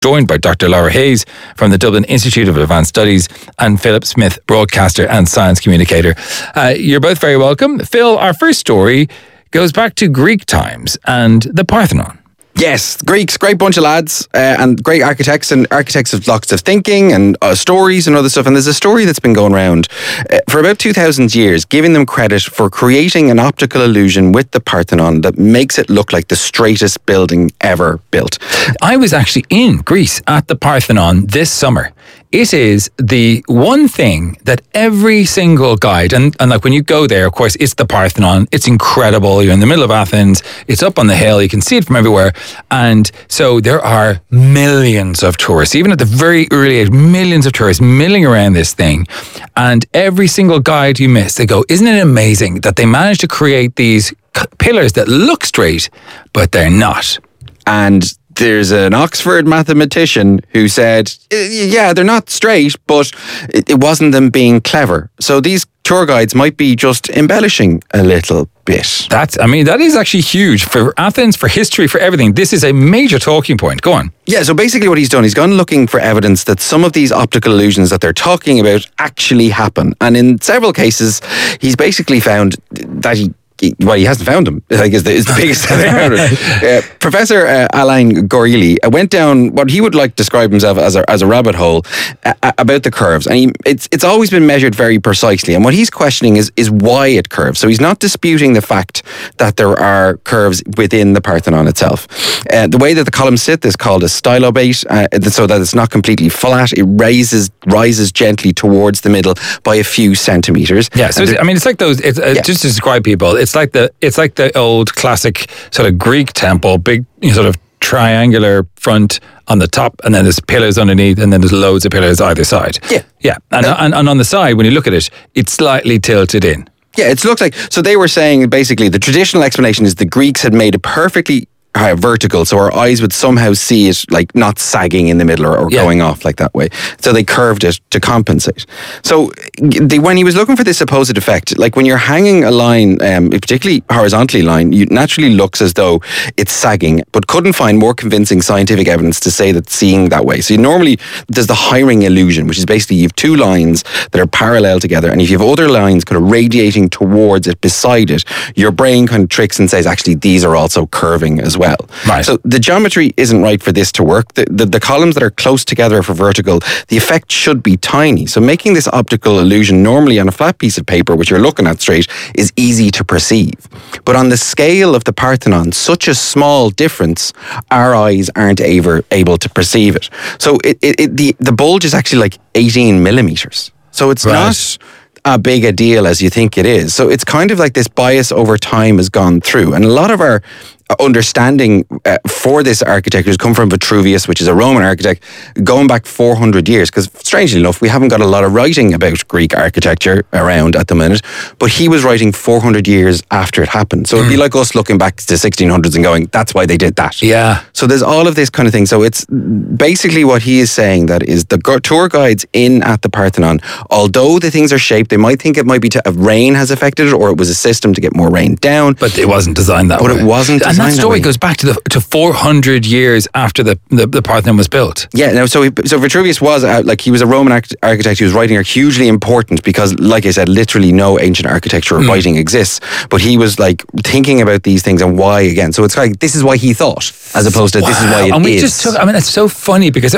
joined by Dr. Laura Hayes from the Dublin Institute of Advanced Studies and Philip Smith, broadcaster and science communicator. You're both very welcome. Phil, our first story goes back to Greek times and the Parthenon. Yes, Greeks, great bunch of lads and great architects of lots of thinking and stories and other stuff. And there's a story that's been going around for about 2,000 years, giving them credit for creating an optical illusion with the Parthenon that makes it look like the straightest building ever built. I was actually in Greece at the Parthenon this summer. It is the one thing that every single guide, and like when you go there, of course, it's the Parthenon. It's incredible. You're in the middle of Athens. It's up on the hill. You can see it from everywhere. And so there are millions of tourists, even at the very early age, millions of tourists milling around this thing. And every single guide you miss, they go, isn't it amazing that they managed to create these pillars that look straight, but they're not? And there's an Oxford mathematician who said, yeah, they're not straight, but it wasn't them being clever. So these tour guides might be just embellishing a little bit. That is actually huge for Athens, for history, for everything. This is a major talking point. Go on. Yeah, so basically what he's done, he's gone looking for evidence that some of these optical illusions that they're talking about actually happen. And in several cases, he's basically found that he hasn't found them, like, is the biggest thing. Professor Alain Gourli went down what he would like to describe himself as a rabbit hole about the curves. And it's always been measured very precisely. And what he's questioning is why it curves. So he's not disputing the fact that there are curves within the Parthenon itself. The way that the columns sit is called a stylobate, so that it's not completely flat. It rises gently towards the middle by a few centimetres. Yeah, so it's like those, just to describe people, it's like the old classic sort of Greek temple, big sort of triangular front on the top, and then there's pillars underneath, and then there's loads of pillars either side. Yeah. And on the side, when you look at it, it's slightly tilted in. Yeah, it looks like, so they were saying basically the traditional explanation is the Greeks had made it perfectly vertical, so our eyes would somehow see it like not sagging in the middle or going off like that way. So they curved it to compensate. So when he was looking for this supposed effect, like when you're hanging a line, particularly horizontally line, it naturally looks as though it's sagging, but couldn't find more convincing scientific evidence to say that seeing that way. So normally there's the high-ring illusion, which is basically you have two lines that are parallel together, and if you have other lines kind of radiating towards it, beside it, your brain kind of tricks and says, actually, these are also curving as well. Right. So the geometry isn't right for this to work. The columns that are close together for vertical, the effect should be tiny. So making this optical illusion normally on a flat piece of paper, which you're looking at straight, is easy to perceive. But on the scale of the Parthenon, such a small difference, our eyes aren't able to perceive it. So the bulge is actually like 18 millimeters. So it's not a big a deal as you think it is. So it's kind of like this bias over time has gone through. And a lot of our understanding for this architecture has come from Vitruvius, which is a Roman architect, going back 400 years, because strangely enough, we haven't got a lot of writing about Greek architecture around at the minute, but he was writing 400 years after it happened. So it'd be like us looking back to the 1600s and going, that's why they did that. Yeah. So there's all of this kind of thing. So it's basically what he is saying, that is the tour guides in at the Parthenon, although the things are shaped, they might think it might be rain has affected it, or it was a system to get more rain down. But it wasn't designed that way. But it wasn't designed. And that story goes back to 400 years after the Parthenon was built. Yeah, no, so Vitruvius was he was a Roman architect. He was writing are hugely important because, like I said, literally no ancient architecture or writing exists. But he was like thinking about these things and why again. So it's like this is why he thought, as opposed to this is why it is. It's so funny because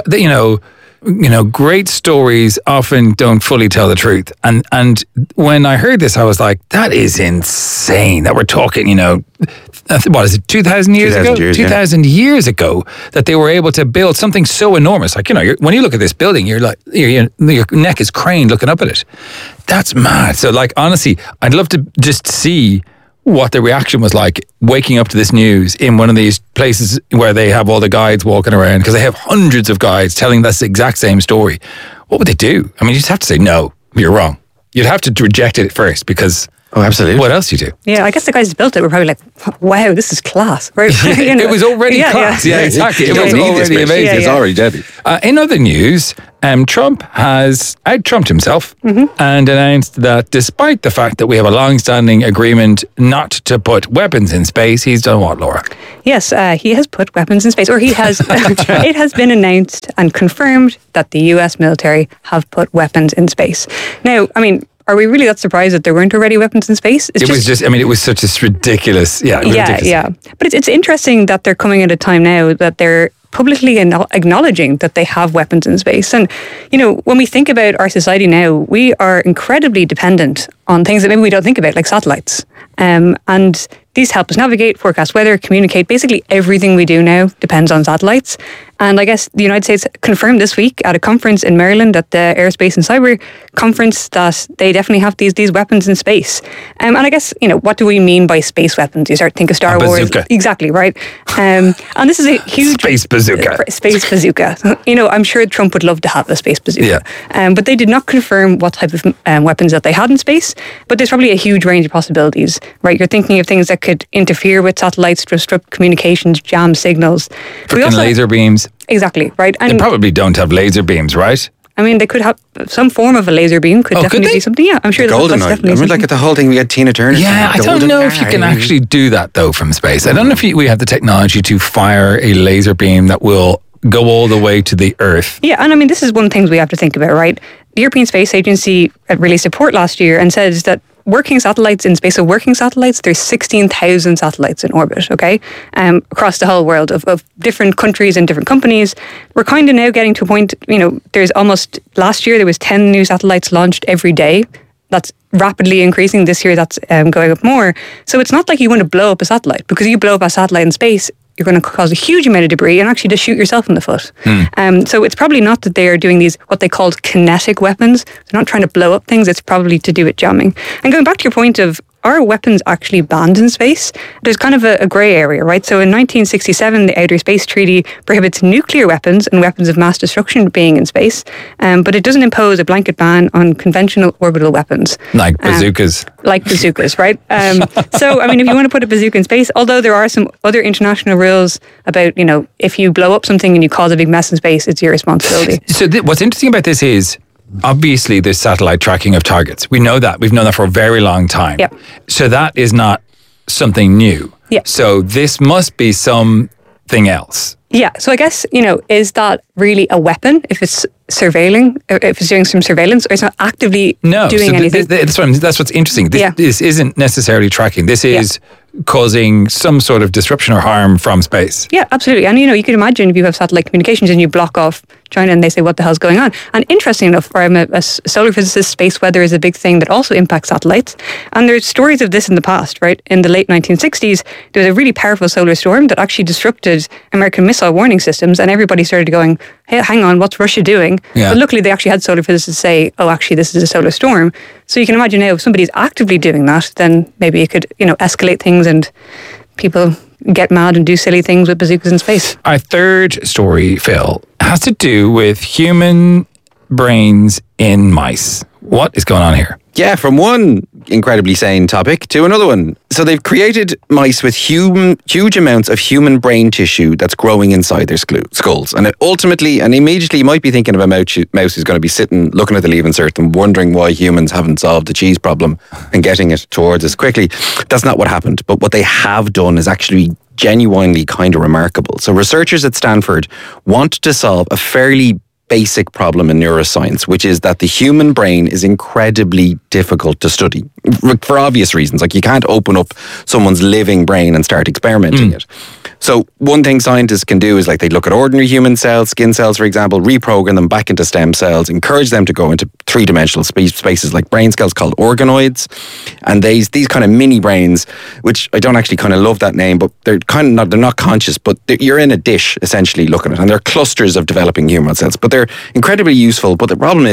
great stories often don't fully tell the truth. And when I heard this, I was like, that is insane that we're talking, what is it, 2,000 years ago? 2,000 years ago that they were able to build something so enormous. Like, when you look at this building, you're like, your neck is craned looking up at it. That's mad. So like, honestly, I'd love to just see what the reaction was like waking up to this news in one of these places where they have all the guides walking around, because they have hundreds of guides telling this exact same story. What would they do? I mean, you just have to say, no, you're wrong. You'd have to reject it first because... Oh, absolutely. What else do you do? Yeah, I guess the guys who built it were probably like, wow, this is class. Right? You know? It was already class. Yeah, exactly. It was already amazing. It's already deadly. In other news, Trump has out-Trumped himself and announced that despite the fact that we have a long-standing agreement not to put weapons in space, he's done what, Laura? Yes, he has put weapons in space, or he has. It has been announced and confirmed that the US military have put weapons in space. Now, I mean, are we really that surprised that there weren't already weapons in space? It was such a ridiculous, ridiculous. Yeah. But it's interesting that they're coming at a time now that they're publicly acknowledging that they have weapons in space. And, you know, when we think about our society now, we are incredibly dependent on things that maybe we don't think about, like satellites. And these help us navigate, forecast weather, communicate. Basically everything we do now depends on satellites. And I guess the United States confirmed this week at a conference in Maryland at the Aerospace and Cyber Conference that they definitely have these weapons in space. And I guess, you know, what do we mean by space weapons? You start to think of Star Wars. Exactly, right? And this is a huge... Space bazooka. Space bazooka. You know, I'm sure Trump would love to have a space bazooka. Yeah. But they did not confirm what type of weapons that they had in space. But there's probably a huge range of possibilities, right? You're thinking of things that could interfere with satellites, disrupt communications, jam signals. Laser beams. Exactly, right? And they probably don't have laser beams, right? I mean, they could have some form of a laser beam. Could definitely be something. Yeah, I'm sure that's definitely something. Like the whole thing, we had Tina Turner. Yeah, I don't know if you can actually do that though from space. I don't know if we have the technology to fire a laser beam that will go all the way to the Earth. Yeah, and I mean, this is one of the things we have to think about, right? The European Space Agency released a report last year and says that working satellites in space, there's 16,000 satellites in orbit, okay? Across the whole world of different countries and different companies. We're kind of now getting to a point, you know, last year there was 10 new satellites launched every day. That's rapidly increasing. This year that's going up more. So it's not like you want to blow up a satellite, because you blow up a satellite in space, you're going to cause a huge amount of debris and actually just shoot yourself in the foot. So it's probably not that they're doing these, what they called kinetic weapons. They're not trying to blow up things. It's probably to do with jamming. And going back to your point of, are weapons actually banned in space? There's kind of a grey area, right? So in 1967, the Outer Space Treaty prohibits nuclear weapons and weapons of mass destruction being in space, but it doesn't impose a blanket ban on conventional orbital weapons. Like bazookas. Right? So, I mean, if you want to put a bazooka in space, although there are some other international rules about, you know, if you blow up something and you cause a big mess in space, it's your responsibility. So what's interesting about this is, obviously, there's satellite tracking of targets. We know that. We've known that for a very long time. Yep. So that is not something new. Yeah. So this must be something else. Yeah. So I guess, you know, is that really a weapon if it's surveilling, or if it's doing some surveillance, or it's not actively doing anything? That's what's interesting. This isn't necessarily tracking. This is causing some sort of disruption or harm from space. Yeah, absolutely. And, you know, you can imagine if you have satellite communications and you block off China and they say, what the hell's going on? And interesting enough, I'm a solar physicist, space weather is a big thing that also impacts satellites. And there's stories of this in the past, right? In the late 1960s, there was a really powerful solar storm that actually disrupted American missile warning systems, and everybody started going, hey, hang on, what's Russia doing? Yeah. But luckily, they actually had solar physicists say, oh, actually, this is a solar storm. So you can imagine now, if somebody's actively doing that, then maybe it could, you know, escalate things and people get mad and do silly things with bazookas in space. Our third story, Phil, has to do with human brains in mice. What is going on here? Yeah, from one incredibly sane topic to another one. So they've created mice with huge amounts of human brain tissue that's growing inside their skulls. And ultimately, and immediately, you might be thinking of a mouse who's going to be sitting, looking at the leave insert and wondering why humans haven't solved the cheese problem and getting it towards us quickly. That's not what happened. But what they have done is actually genuinely kind of remarkable. So researchers at Stanford want to solve a fairly basic problem in neuroscience, which is that the human brain is incredibly difficult to study for obvious reasons. Like, you can't open up someone's living brain and start experimenting it. So one thing scientists can do is, like, they look at ordinary human cells, skin cells, for example, reprogram them back into stem cells, encourage them to go into three-dimensional spaces like brain cells called organoids. And these kind of mini brains, which I don't actually kind of love that name, but they're not conscious, but you're in a dish essentially looking at it, and they're clusters of developing human cells, but they're incredibly useful. But the problem is,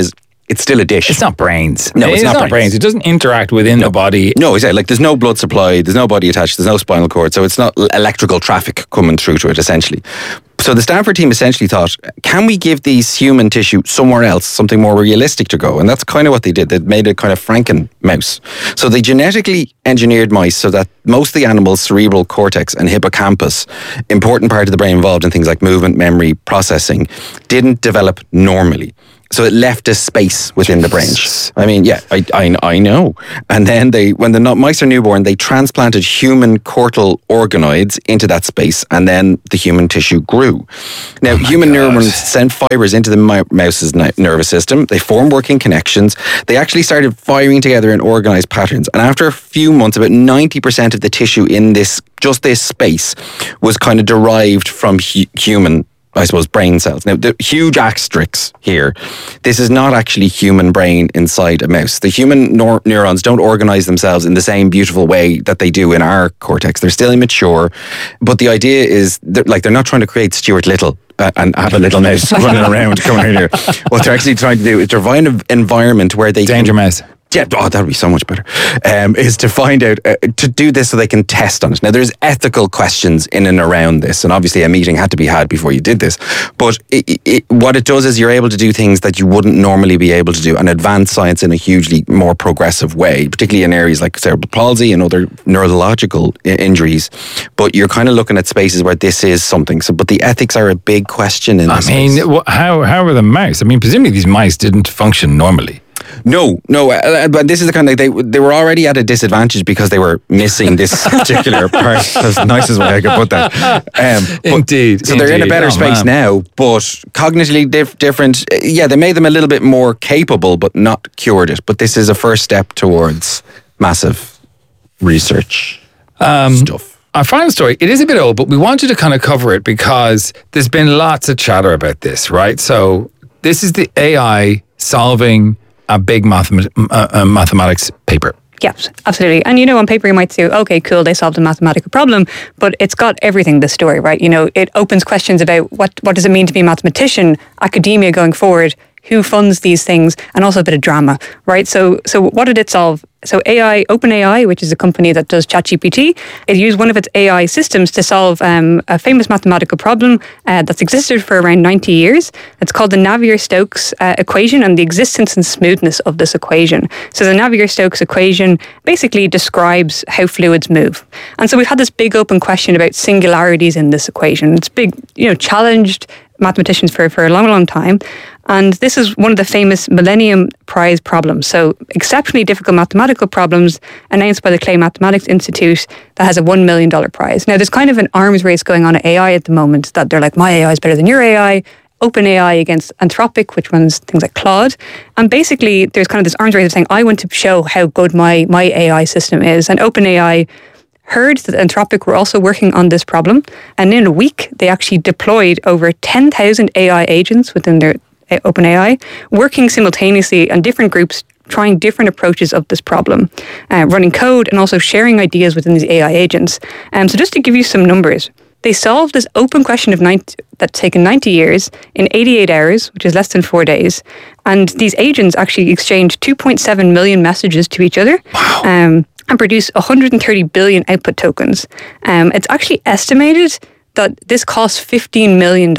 it's still a dish. It's not brains. No, it's not brains. It doesn't interact within the body. No, exactly. Like there's no blood supply, there's no body attached, there's no spinal cord, so it's not electrical traffic coming through to it, essentially. So the Stanford team essentially thought, can we give these human tissue somewhere else, something more realistic to go? And that's kind of what they did. They made a kind of Franken mouse. So they genetically engineered mice so that most of the animal's cerebral cortex and hippocampus, important part of the brain involved in things like movement, memory, processing, didn't develop normally. So it left a space within the brain. I mean, yeah, I know. And then when the mice are newborn, they transplanted human cortical organoids into that space, and then the human tissue grew. Now, human neurons send fibers into the mouse's nervous system. They form working connections. They actually started firing together in organized patterns. And after a few months, about 90% of the tissue in this space was kind of derived from human, I suppose, brain cells. Now, the huge asterisk here, this is not actually human brain inside a mouse. The human neurons don't organize themselves in the same beautiful way that they do in our cortex. They're still immature, but the idea is, they're not trying to create Stuart Little and have a little mouse running around coming in here. What they're actually trying to do is provide an environment where they Danger mouse. Yeah, that would be so much better. Is to find out, to do this so they can test on it. Now, there's ethical questions in and around this, and obviously a meeting had to be had before you did this. But what it does is you're able to do things that you wouldn't normally be able to do and advance science in a hugely more progressive way, particularly in areas like cerebral palsy and other neurological injuries. But you're kind of looking at spaces where this is something. So, but the ethics are a big question in this space. How are the mice? I mean, presumably these mice didn't function normally. No, but this is the kind of, they were already at a disadvantage because they were missing this particular part. That's the nicest way I could put that. Indeed. So they're in a better space now, but cognitively different. Yeah, they made them a little bit more capable, but not cured it. But this is a first step towards massive research stuff. Our final story, it is a bit old, but we wanted to kind of cover it because there's been lots of chatter about this, right? So this is the AI solving a big mathematics paper. Yes, absolutely. And on paper you might say, okay, cool, they solved a mathematical problem, but it's got everything, this story, right? It opens questions about what does it mean to be a mathematician, academia going forward, who funds these things, and also a bit of drama, right? So what did it solve? So OpenAI, which is a company that does ChatGPT, it used one of its AI systems to solve a famous mathematical problem that's existed for around 90 years. It's called the Navier-Stokes equation, and the existence and smoothness of this equation. So the Navier-Stokes equation basically describes how fluids move. And so we've had this big open question about singularities in this equation. It's big, challenged mathematicians for a long, long time. And this is one of the famous Millennium Prize problems. So exceptionally difficult mathematical problems announced by the Clay Mathematics Institute that has a $1 million prize. Now, there's kind of an arms race going on at AI at the moment that they're like, my AI is better than your AI. OpenAI against Anthropic, which runs things like Claude. And basically, there's kind of this arms race of saying, I want to show how good my AI system is. And OpenAI heard that Anthropic were also working on this problem. And in a week, they actually deployed over 10,000 AI agents within their OpenAI, working simultaneously on different groups, trying different approaches of this problem, running code and also sharing ideas within these AI agents. So just to give you some numbers, they solved this open question of that's taken 90 years in 88 hours, which is less than 4 days. And these agents actually exchanged 2.7 million messages to each other. Wow. And produce 130 billion output tokens. It's actually estimated that this costs $15 million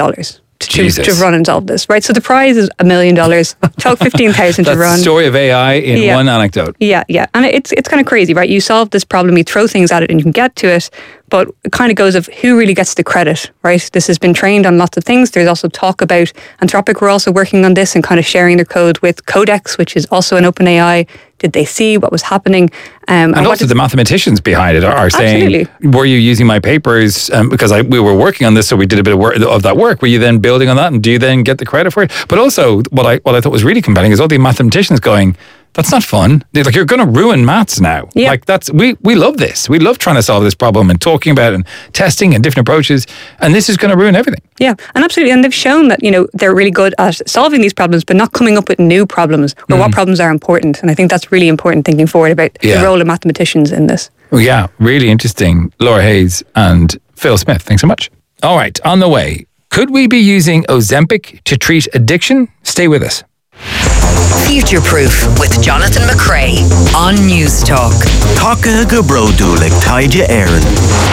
to run and solve this, right? So the prize is $1 million. Talk 15,000 to run. That's the story of AI in one anecdote. Yeah. And it's kind of crazy, right? You solve this problem, you throw things at it and you can get to it, but it kind of goes of who really gets the credit, right? This has been trained on lots of things. There's also talk about Anthropic were also working on this and kind of sharing their code with Codex, which is also an OpenAI. Did they see what was happening? And also the mathematicians behind it are saying, were you using my papers? Because we were working on this, so we did a bit of that work. Were you then building on that? And do you then get the credit for it? But also, what I thought was really compelling is all the mathematicians going, that's not fun. They're like, you're going to ruin maths now. Yeah. Like we love this. We love trying to solve this problem and talking about it and testing and different approaches. And this is going to ruin everything. Yeah, and absolutely. And they've shown that, they're really good at solving these problems, but not coming up with new problems or what problems are important. And I think that's really important thinking forward about the role of mathematicians in this. Well, yeah, really interesting. Laura Hayes and Phil Smith, thanks so much. All right, on the way. Could we be using Ozempic to treat addiction? Stay with us. Future Proof with Jonathan McCrea on News Talk. Taka go brodulik taija Aaron.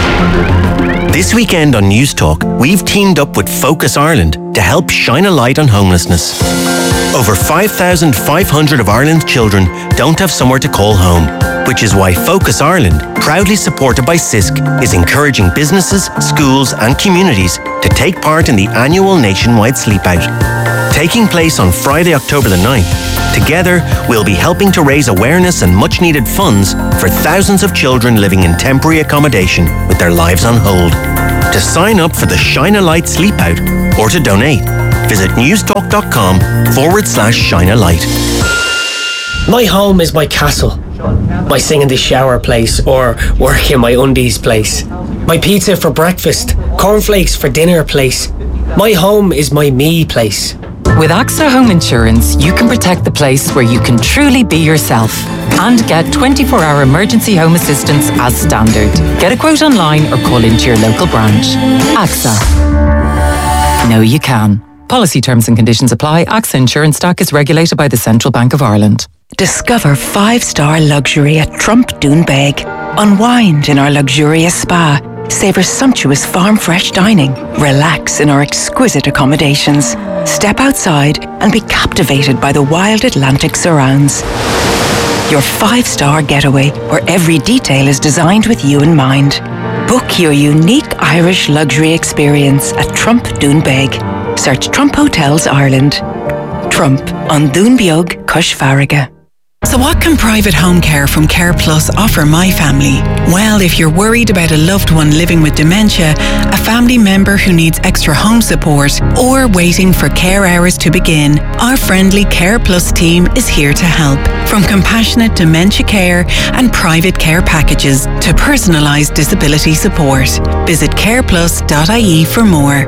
This weekend on News Talk, we've teamed up with Focus Ireland to help shine a light on homelessness. Over 5,500 of Ireland's children don't have somewhere to call home, which is why Focus Ireland, proudly supported by CISC, is encouraging businesses, schools and communities to take part in the annual nationwide sleep out. Taking place on Friday, October the 9th, together we'll be helping to raise awareness and much needed funds for thousands of children living in temporary accommodation with their lives on hold. To sign up for the Shine a Light Sleep Out or to donate, visit newstalk.com/Shine a Light. My home is my castle. My sing in the shower place or work in my undies place. My pizza for breakfast, cornflakes for dinner place. My home is my me place. With AXA Home Insurance, you can protect the place where you can truly be yourself and get 24-hour emergency home assistance as standard. Get a quote online or call into your local branch. AXA. Know you can. Policy terms and conditions apply. AXA Insurance Stock is regulated by the Central Bank of Ireland. Discover 5-star luxury at Trump Doonbeg. Unwind in our luxurious spa. Savour sumptuous farm-fresh dining. Relax in our exquisite accommodations. Step outside and be captivated by the wild Atlantic surrounds. Your 5-star getaway where every detail is designed with you in mind. Book your unique Irish luxury experience at Trump Doonbeg. Search Trump Hotels Ireland. Trump on Doonbeog, Cush Farraga. So what can private home care from Care Plus offer my family? Well, if you're worried about a loved one living with dementia, a family member who needs extra home support, or waiting for care hours to begin, our friendly Care Plus team is here to help. From compassionate dementia care and private care packages to personalised disability support. Visit careplus.ie for more.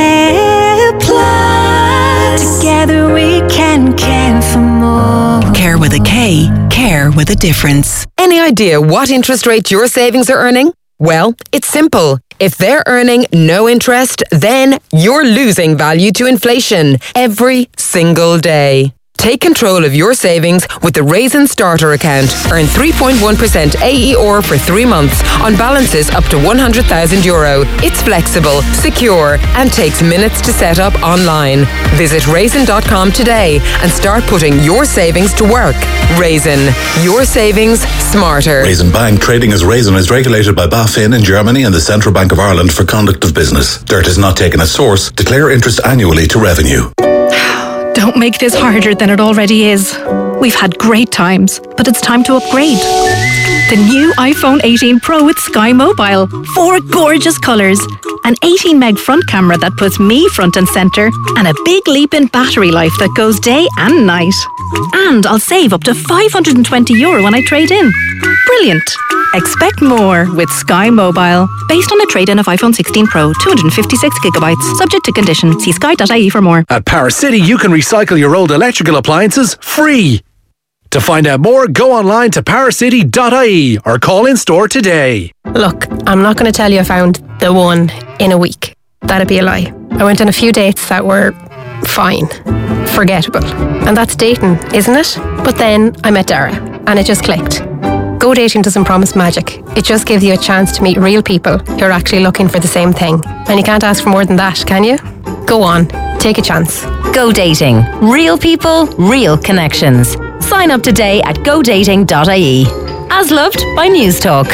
Care Plus. Together we can care for more. Care with a K, care with a difference. Any idea what interest rate your savings are earning? Well, it's simple. If they're earning no interest, then you're losing value to inflation every single day. Take control of your savings with the Raisin Starter account. Earn 3.1% AER for 3 months on balances up to €100,000. It's flexible, secure, and takes minutes to set up online. Visit raisin.com today and start putting your savings to work. Raisin, your savings smarter. Raisin Bank trading as Raisin is regulated by BaFin in Germany and the Central Bank of Ireland for conduct of business. Dirt is not taken as source. Declare interest annually to revenue. Don't make this harder than it already is. We've had great times, but it's time to upgrade. The new iPhone 18 Pro with Sky Mobile. 4 gorgeous colours. An 18 meg front camera that puts me front and centre. And a big leap in battery life that goes day and night. And I'll save up to €520 when I trade in. Brilliant. Expect more with Sky Mobile. Based on a trade-in of iPhone 16 Pro, 256 gigabytes. Subject to condition. See sky.ie for more. At Power City, you can recycle your old electrical appliances free. To find out more, go online to powercity.ie or call in store today. Look, I'm not going to tell you I found the one in a week. That'd be a lie. I went on a few dates that were fine, forgettable. And that's dating, isn't it? But then I met Dara and it just clicked. Go Dating doesn't promise magic. It just gives you a chance to meet real people who are actually looking for the same thing. And you can't ask for more than that, can you? Go on, take a chance. Go Dating. Real people, real connections. Sign up today at godating.ie. As loved by News Talk.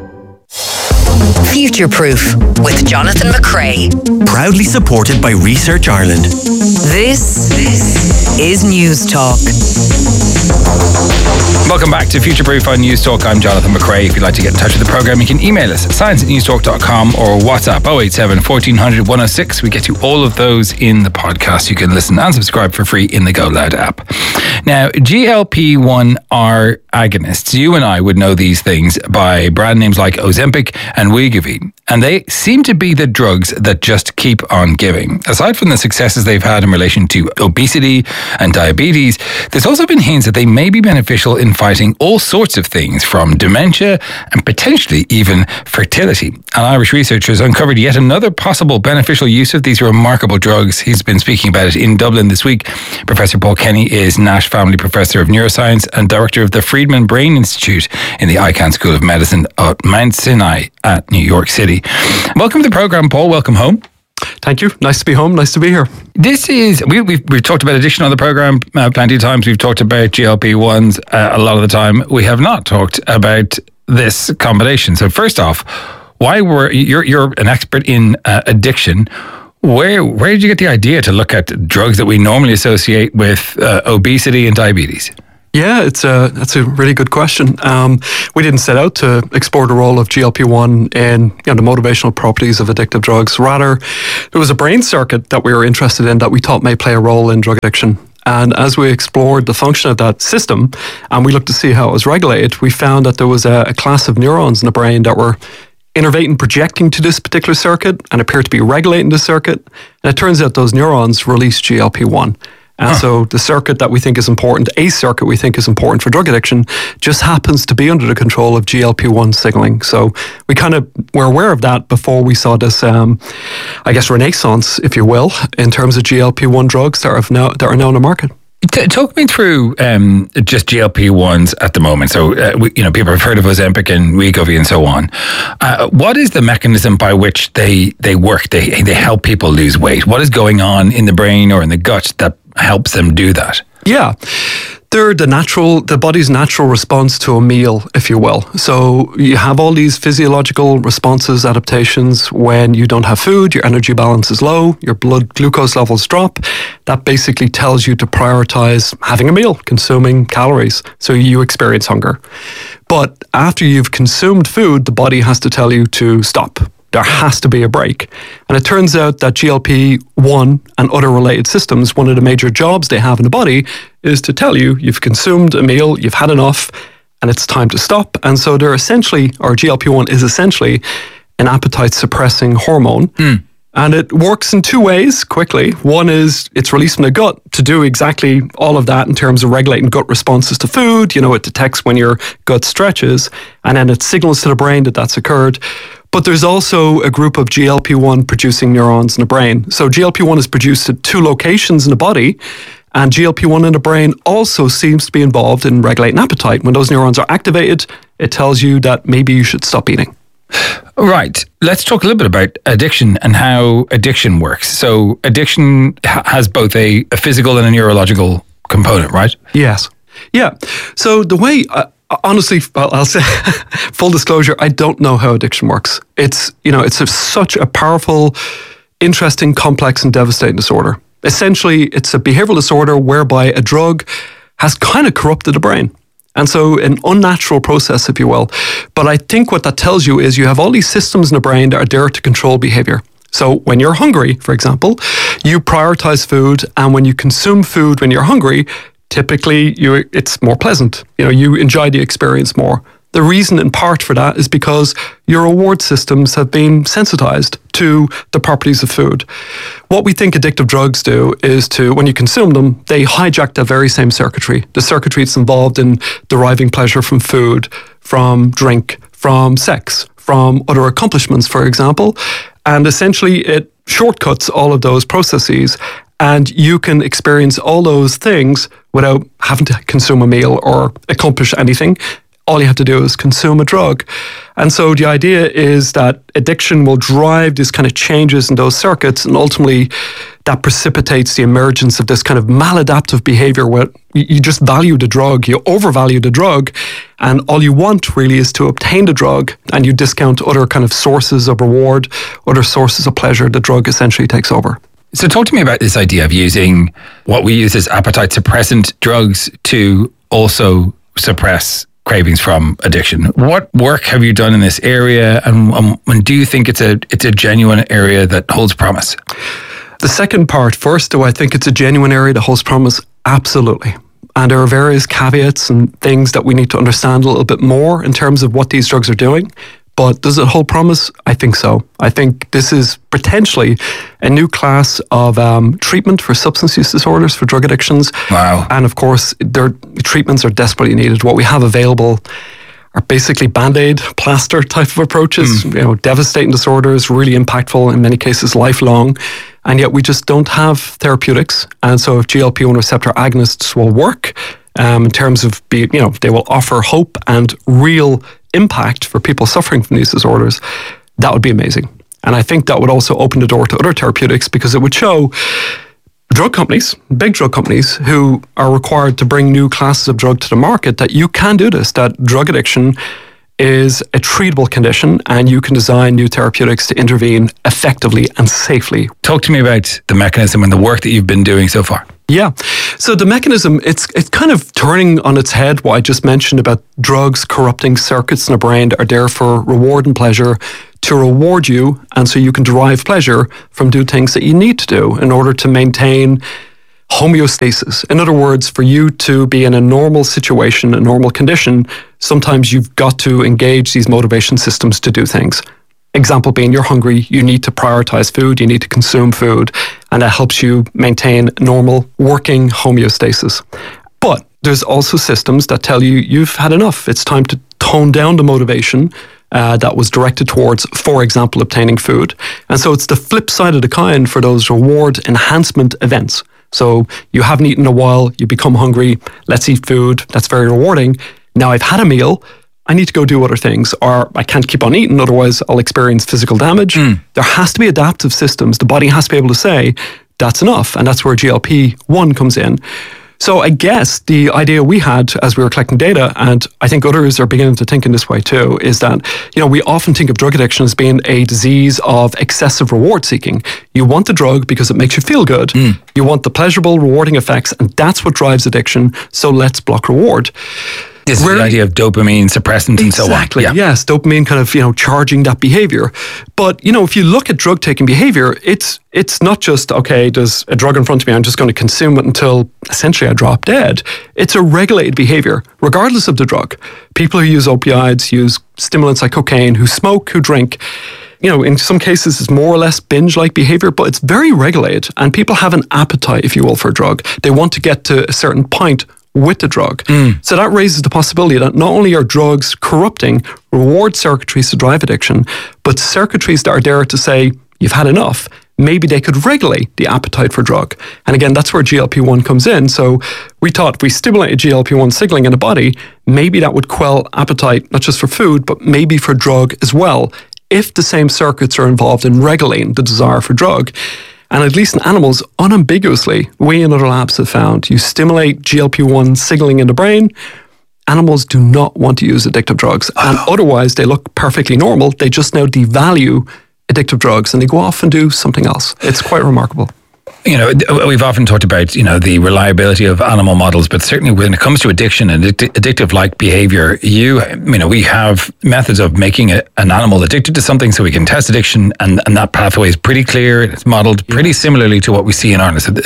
Future Proof with Jonathan McCrea. Proudly supported by Research Ireland. This is News Talk. Welcome back to Future Proof on News Talk. I'm Jonathan McCrea. If you'd like to get in touch with the programme, you can email us at science@newstalk.com or WhatsApp 087 1400 106. We get you all of those in the podcast. You can listen and subscribe for free in the Go Loud app. Now, GLP-1R agonists, you and I would know these things by brand names like Ozempic and Wegovy. and they seem to be the drugs that just keep on giving. Aside from the successes they've had in relation to obesity and diabetes, there's also been hints that they may be beneficial in fighting all sorts of things, from dementia and potentially even fertility. And Irish researchers uncovered yet another possible beneficial use of these remarkable drugs. He's been speaking about it in Dublin this week. Professor Paul Kenny is Nash Family Professor of Neuroscience and Director of the Friedman Brain Institute in the Icahn School of Medicine at Mount Sinai at New York City. Welcome to the program, Paul. Welcome home. Thank you. Nice to be home. Nice to be here. This is, we've talked about addiction on the program plenty of times. We've talked about GLP-1s a lot of the time. We have not talked about this combination. So first off, why were you're an expert in addiction? Where did you get the idea to look at drugs that we normally associate with obesity and diabetes? Yeah, that's a really good question. We didn't set out to explore the role of GLP-1 in the motivational properties of addictive drugs. Rather, there was a brain circuit that we were interested in that we thought may play a role in drug addiction. And as we explored the function of that system and we looked to see how it was regulated, we found that there was a class of neurons in the brain that were innervating, projecting to this particular circuit and appear to be regulating the circuit. And it turns out those neurons release GLP-1. And so the circuit that we think is important, a circuit we think is important for drug addiction, just happens to be under the control of GLP-1 signaling. So we kind of were aware of that before we saw this, renaissance, if you will, in terms of GLP-1 drugs that are now on the market. Talk me through just GLP-1s at the moment. So, people have heard of Ozempic and Wegovy and so on. What is the mechanism by which they work? They help people lose weight. What is going on in the brain or in the gut that helps them do that? Yeah. They're the body's natural response to a meal, if you will. So you have all these physiological responses, adaptations. When you don't have food, your energy balance is low, your blood glucose levels drop. That basically tells you to prioritize having a meal, consuming calories. So you experience hunger. But after you've consumed food, the body has to tell you to stop. There has to be a break. And it turns out that GLP-1 and other related systems, one of the major jobs they have in the body is to tell you you've consumed a meal, you've had enough, and it's time to stop. And so GLP-1 is essentially an appetite suppressing hormone. And it works in two ways quickly. One is it's released from the gut to do exactly all of that in terms of regulating gut responses to food. It detects when your gut stretches, and then it signals to the brain that that's occurred. But there's also a group of GLP-1 producing neurons in the brain. So GLP-1 is produced at two locations in the body, and GLP-1 in the brain also seems to be involved in regulating appetite. When those neurons are activated, it tells you that maybe you should stop eating. Right. Let's talk a little bit about addiction and how addiction works. So addiction has both a physical and a neurological component, right? Yes. Yeah. So the way... honestly, I'll say, full disclosure, I don't know how addiction works. It's such a powerful, interesting, complex and devastating disorder. Essentially, it's a behavioral disorder whereby a drug has kind of corrupted the brain. And so an unnatural process, if you will. But I think what that tells you is you have all these systems in the brain that are there to control behavior. So when you're hungry, for example, you prioritize food, and when you consume food when you're hungry, typically it's more pleasant. You enjoy the experience more. The reason in part for that is because your reward systems have been sensitized to the properties of food. What we think addictive drugs do is when you consume them, they hijack that very same circuitry. The circuitry that's involved in deriving pleasure from food, from drink, from sex, from other accomplishments, for example. And essentially it shortcuts all of those processes, and you can experience all those things without having to consume a meal or accomplish anything. All you have to do is consume a drug. And so the idea is that addiction will drive these kind of changes in those circuits, and ultimately that precipitates the emergence of this kind of maladaptive behavior where you just value the drug, you overvalue the drug, and all you want really is to obtain the drug, and you discount other kind of sources of reward, other sources of pleasure. The drug essentially takes over. So talk to me about this idea of using what we use as appetite suppressant drugs to also suppress cravings from addiction. What work have you done in this area, and do you think it's a genuine area that holds promise? The second part first, do I think it's a genuine area that holds promise? Absolutely. And there are various caveats and things that we need to understand a little bit more in terms of what these drugs are doing. But does it hold promise? I think so. I think this is potentially a new class of treatment for substance use disorders, for drug addictions. Wow. And of course, their treatments are desperately needed. What we have available are basically Band-Aid, plaster type of approaches, devastating disorders, really impactful, in many cases lifelong. And yet we just don't have therapeutics. And so if GLP-1 receptor agonists will work, in terms of they will offer hope and real impact for people suffering from these disorders, that would be amazing. And I think that would also open the door to other therapeutics, because it would show drug companies, big drug companies, who are required to bring new classes of drug to the market, that you can do this, that drug addiction is a treatable condition and you can design new therapeutics to intervene effectively and safely. Talk to me about the mechanism and the work that you've been doing so far. Yeah. So the mechanism, it's kind of turning on its head what I just mentioned about drugs corrupting circuits in the brain that are there for reward and pleasure, to reward you, and so you can derive pleasure from doing things that you need to do in order to maintain homeostasis. In other words, for you to be in a normal situation, a normal condition, sometimes you've got to engage these motivation systems to do things. Example being, you're hungry, you need to prioritize food, you need to consume food, and that helps you maintain normal working homeostasis. But there's also systems that tell you you've had enough. It's time to tone down the motivation that was directed towards, for example, obtaining food. And so it's the flip side of the coin for those reward enhancement events. So you haven't eaten in a while, you become hungry, let's eat food, that's very rewarding. Now I've had a meal, I need to go do other things, or I can't keep on eating, otherwise I'll experience physical damage. There has to be adaptive systems. The body has to be able to say, that's enough. And that's where GLP-1 comes in. So I guess the idea we had as we were collecting data, and I think others are beginning to think in this way too, is that, we often think of drug addiction as being a disease of excessive reward seeking. You want the drug because it makes you feel good. You want the pleasurable, rewarding effects, and that's what drives addiction. So let's block reward. This is the idea of dopamine suppressant and so on. Exactly, yes. Dopamine kind of, charging that behavior. But, if you look at drug-taking behavior, it's not just, okay, there's a drug in front of me, I'm just going to consume it until essentially I drop dead. It's a regulated behavior, regardless of the drug. People who use opioids, use stimulants like cocaine, who smoke, who drink, in some cases it's more or less binge-like behavior, but it's very regulated. And people have an appetite, if you will, for a drug. They want to get to a certain point with the drug. So that raises the possibility that not only are drugs corrupting reward circuitries to drive addiction, but circuitries that are there to say, you've had enough, maybe they could regulate the appetite for drug. And again, that's where GLP-1 comes in. So we thought if we stimulated GLP-1 signaling in the body, maybe that would quell appetite, not just for food, but maybe for drug as well, if the same circuits are involved in regulating the desire for drug. And at least in animals, unambiguously, we in other labs have found you stimulate GLP-1 signaling in the brain, animals do not want to use addictive drugs. And otherwise, they look perfectly normal. They just now devalue addictive drugs and they go off and do something else. It's quite remarkable. We've often talked about, the reliability of animal models, but certainly when it comes to addiction and addictive-like behavior, we have methods of making an animal addicted to something so we can test addiction, and that pathway is pretty clear. It's modeled pretty similarly to what we see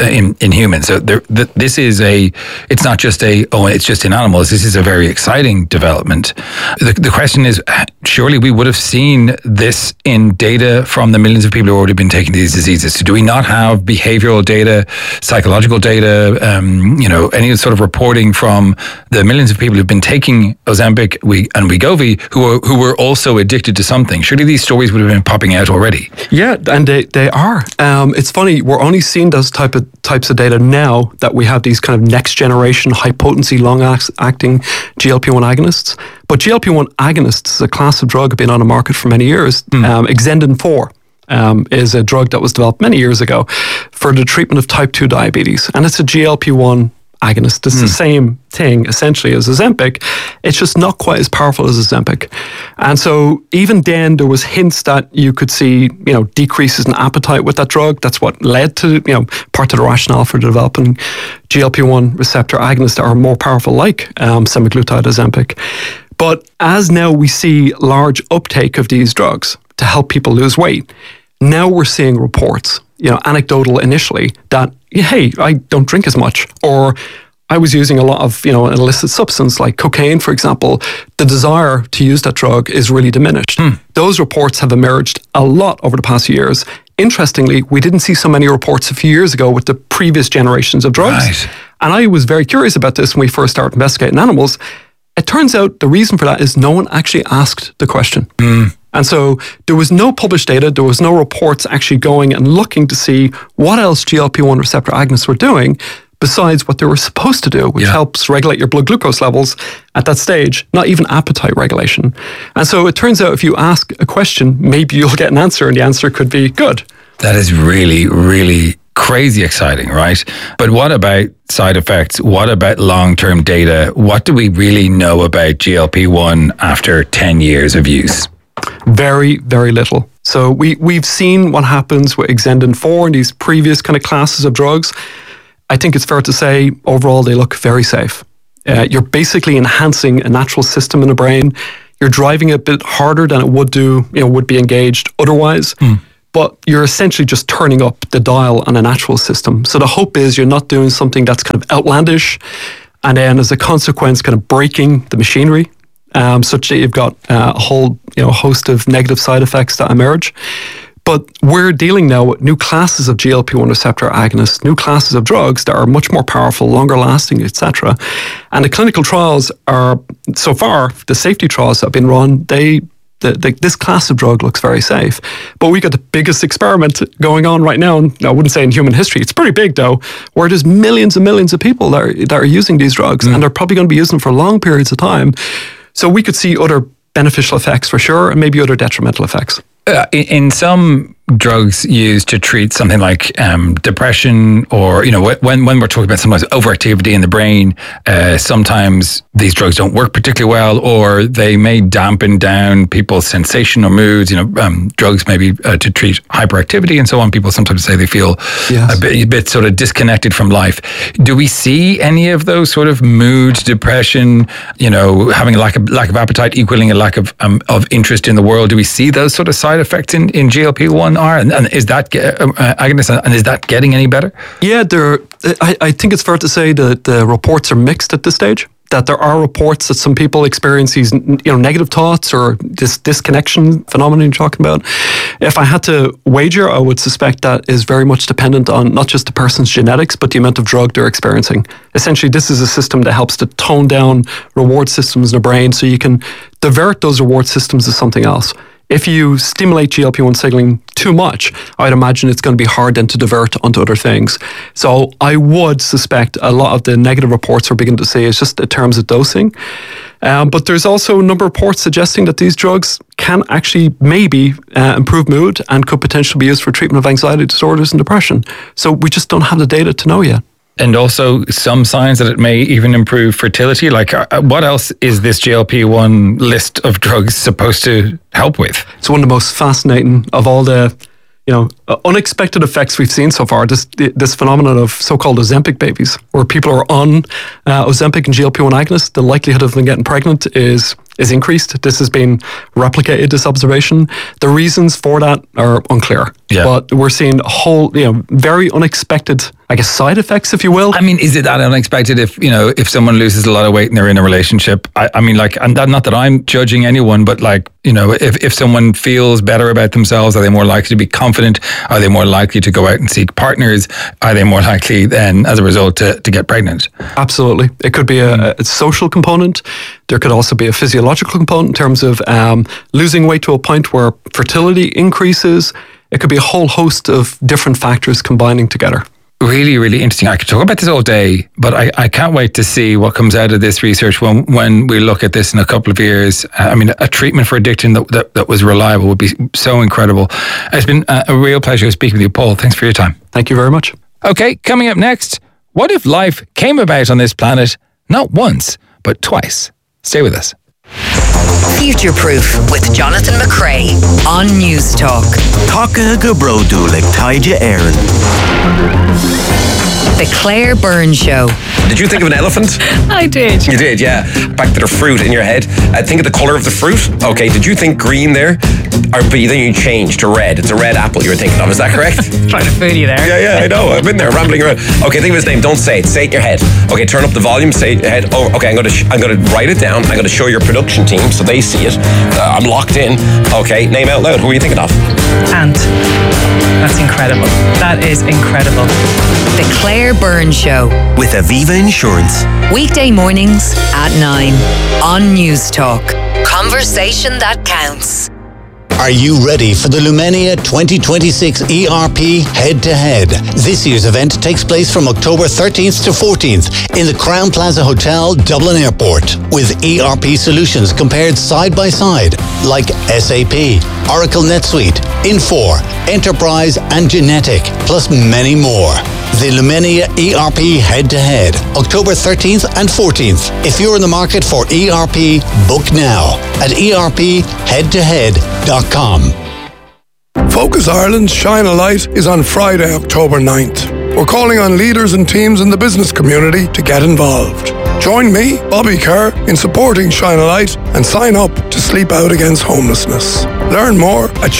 in humans. So this is it's not just it's just in animals. This is a very exciting development. The question is, surely we would have seen this in data from the millions of people who have already been taking these diseases. So do we not have behavioral data, psychological data, any sort of reporting from the millions of people who've been taking Ozempic and Wegovy who were also addicted to something? Surely these stories would have been popping out already. Yeah, and they are. It's funny, we're only seeing those types of data now that we have these kind of next generation high potency long acting GLP-1 agonists. But GLP-1 agonists is a class of drug been on the market for many years. Exendin 4. Is a drug that was developed many years ago for the treatment of type 2 diabetes. And it's a GLP-1 agonist. It's the same thing, essentially, as Ozempic. It's just not quite as powerful as Ozempic. And so even then, there was hints that you could see, decreases in appetite with that drug. That's what led to, part of the rationale for developing GLP-1 receptor agonists that are more powerful, like semaglutide Ozempic. But as now we see large uptake of these drugs to help people lose weight, now we're seeing reports, anecdotal initially, that, hey, I don't drink as much, or I was using a lot of, an illicit substance like cocaine, for example, the desire to use that drug is really diminished. Those reports have emerged a lot over the past years. Interestingly, we didn't see so many reports a few years ago with the previous generations of drugs. Right. And I was very curious about this when we first started investigating animals. It turns out the reason for that is no one actually asked the question. And so there was no published data, there was no reports actually going and looking to see what else GLP-1 receptor agonists were doing besides what they were supposed to do, which helps regulate your blood glucose levels at that stage, not even appetite regulation. And so it turns out if you ask a question, maybe you'll get an answer, and the answer could be good. That is really, really crazy exciting, right? But what about side effects? What about long-term data? What do we really know about GLP-1 after 10 years of use? Very, very little. So we've seen what happens with Exendin 4 and these previous kind of classes of drugs. I think it's fair to say overall they look very safe. You're basically enhancing a natural system in the brain. You're driving it a bit harder than it would do, would be engaged otherwise. But you're essentially just turning up the dial on a natural system. So the hope is you're not doing something that's kind of outlandish and then as a consequence kind of breaking the machinery, such that you've got a whole host of negative side effects that emerge. But we're dealing now with new classes of GLP-1 receptor agonists, new classes of drugs that are much more powerful, longer lasting, etc. And the clinical trials are, so far, the safety trials that have been run, this class of drug looks very safe. But we got the biggest experiment going on right now, and I wouldn't say in human history, it's pretty big though, where there's millions and millions of people that are using these drugs, and they're probably going to be using them for long periods of time. So we could see other beneficial effects for sure, and maybe other detrimental effects. In some drugs used to treat something like depression, or when we're talking about sometimes overactivity in the brain, sometimes these drugs don't work particularly well, or they may dampen down people's sensation or moods. Drugs maybe to treat hyperactivity and so on. People sometimes say they feel a bit sort of disconnected from life. Do we see any of those sort of mood, depression, having a lack of appetite equaling a lack of interest in the world? Do we see those sort of side effects in GLP-1? And is that agonist, and is that getting any better? Yeah, I think it's fair to say that the reports are mixed at this stage. That there are reports that some people experience these, negative thoughts or this disconnection phenomenon you're talking about. If I had to wager, I would suspect that is very much dependent on not just the person's genetics, but the amount of drug they're experiencing. Essentially, this is a system that helps to tone down reward systems in the brain, so you can divert those reward systems to something else. If you stimulate GLP-1 signaling too much, I'd imagine it's going to be hard then to divert onto other things. So I would suspect a lot of the negative reports we're beginning to see is just in terms of dosing. But there's also a number of reports suggesting that these drugs can actually maybe improve mood and could potentially be used for treatment of anxiety disorders and depression. So we just don't have the data to know yet. And also some signs that it may even improve fertility. Like, what else is this GLP-1 list of drugs supposed to help with? It's one of the most fascinating of all the, unexpected effects we've seen so far. This phenomenon of so-called Ozempic babies, where people are on Ozempic and GLP-1 agonists, the likelihood of them getting pregnant is increased. This has been replicated, this observation. The reasons for that are unclear. Yeah. But we're seeing a whole, very unexpected, side effects, if you will. I mean, is it that unexpected if someone loses a lot of weight and they're in a relationship? And not that I'm judging anyone, but if someone feels better about themselves, are they more likely to be confident? Are they more likely to go out and seek partners? Are they more likely then, as a result, to get pregnant? Absolutely. It could be a social component. There could also be a physiological component in terms of losing weight to a point where fertility increases. It could be a whole host of different factors combining together. Really, really interesting. I could talk about this all day, but I can't wait to see what comes out of this research when we look at this in a couple of years. A treatment for addiction that was reliable would be so incredible. It's been a real pleasure speaking with you, Paul. Thanks for your time. Thank you very much. Okay, coming up next, what if life came about on this planet not once, but twice? Stay with us. Future Proof with Jonathan McCrea on News Talk. Taka go brodulik taija Aaron. The Claire Byrne Show. Did you think of an elephant? I did. You did, yeah. Back to the fruit in your head. Think of the colour of the fruit. Okay, did you think green there? but then you change to red. It's a red apple you're thinking of. Is that correct? Trying to fool you there. Yeah, I know. I've been there rambling around. Okay, think of his name. Don't say it. Say it in your head. Okay, turn up the volume. Say it in your head. Oh, okay. I'm gonna write it down. I'm gonna show your production team so they see it. I'm locked in. Okay, name out loud. Who are you thinking of? And that's incredible. That is incredible. The Claire Byrne Show with Aviva Insurance. Weekday mornings at 9 on News Talk. Conversation that counts. Are you ready for the Lumenia 2026 ERP Head-to-Head? This year's event takes place from October 13th to 14th in the Crown Plaza Hotel, Dublin Airport, with ERP solutions compared side by side, like SAP, Oracle NetSuite, Infor, Enterprise, and Genetic, plus many more. The Lumenia ERP Head-to-Head, October 13th and 14th. If you're in the market for ERP, book now at erpheadtohead.com. Focus Ireland's Shine a Light is on Friday, October 9th. We're calling on leaders and teams in the business community to get involved. Join me, Bobby Kerr, in supporting Shine a Light and sign up to Sleep Out Against Homelessness. Learn more at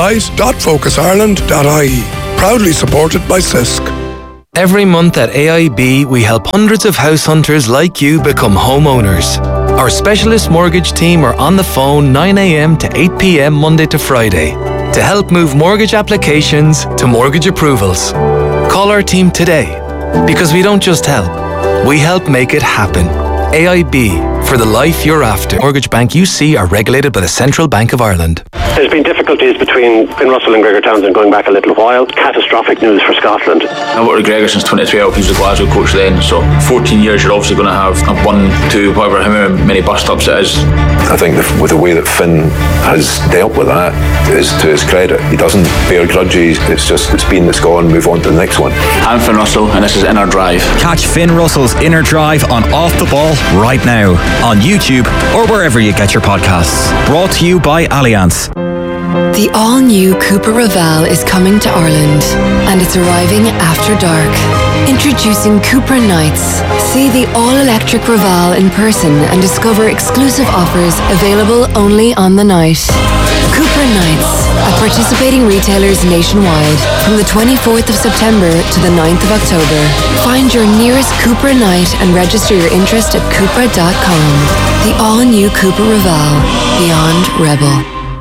shinealight.focusireland.ie. Proudly supported by CISC. Every month at AIB, we help hundreds of house hunters like you become homeowners. Our specialist mortgage team are on the phone 9 a.m. to 8 p.m. Monday to Friday to help move mortgage applications to mortgage approvals. Call our team today, because we don't just help, we help make it happen. AIB, for the life you're after. Mortgage Bank UC are regulated by the Central Bank of Ireland. There's been difficulties between Finn Russell and Gregor Townsend going back a little while. Catastrophic news for Scotland. I've worked with Gregor since 2012. He was a Glasgow coach then. So 14 years, you're obviously going to have 1, 2, however many bus stops it is. I think with the way that Finn has dealt with that is to his credit. He doesn't bear grudges. It's been, it's gone, move on to the next one. I'm Finn Russell and this is Inner Drive. Catch Finn Russell's Inner Drive on Off the Ball right now on YouTube or wherever you get your podcasts. Brought to you by Allianz. The all-new Cupra Raval is coming to Ireland, and it's arriving after dark. Introducing Cupra Nights. See the all-electric Raval in person and discover exclusive offers available only on the night. Cupra Nights at participating retailers nationwide from the 24th of September to the 9th of October. Find your nearest Cupra Night and register your interest at Cupra.com. The all-new Cupra Raval. Beyond Rebel.